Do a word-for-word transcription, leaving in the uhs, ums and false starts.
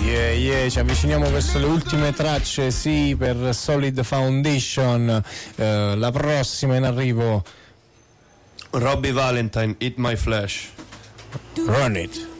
Yeah, yeah, ci avviciniamo verso le ultime tracce, sì, per Solid Foundation. Uh, la prossima in arrivo, Robbie Valentine, Eat My Flesh. Run It.